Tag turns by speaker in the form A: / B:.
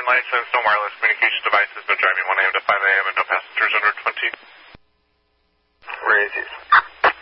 A: green license, no wireless communication devices, no driving 1 a.m. to 5 a.m., and no passengers under 20.
B: Where is it?